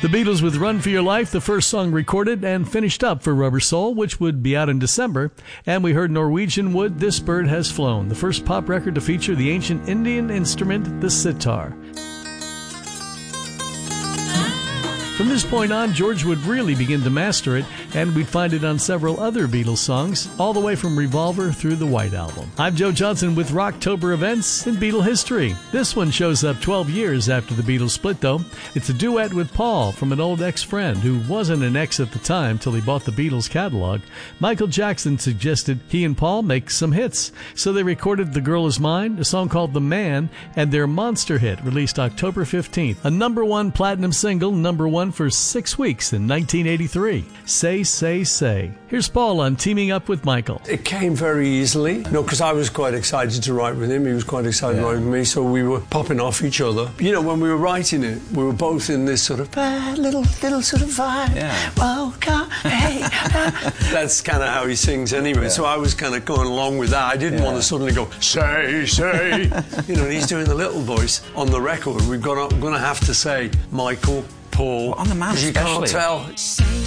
The Beatles with Run for Your Life, the first song recorded and finished up for Rubber Soul, which would be out in December. And we heard Norwegian Wood, This Bird Has Flown, the first pop record to feature the ancient Indian instrument, the sitar. From this point on, George would really begin to master it, and we'd find it on several other Beatles songs, all the way from Revolver through the White Album. I'm Joe Johnson with Rocktober events in Beatle history. This one shows up 12 years after the Beatles split, though. It's a duet with Paul from an old ex-friend who wasn't an ex at the time till he bought the Beatles catalog. Michael Jackson suggested he and Paul make some hits, so they recorded The Girl Is Mine, a song called The Man, and their monster hit, released October 15th. A #1 platinum single, #1 for 6 weeks in 1983. Say, Say, Say. Here's Paul on teaming up with Michael. It came very easily, because I was quite excited to write with him. He was quite excited to write with me, so we were popping off each other. When we were writing it, we were both in this sort of little sort of vibe. Yeah. Oh, God, hey. That's kind of how he sings anyway. Yeah. So I was kind of going along with that. I didn't want to suddenly go, say, say. And he's doing the little voice on the record. We're going to have to say Michael, Paul, on the man, because you can't tell.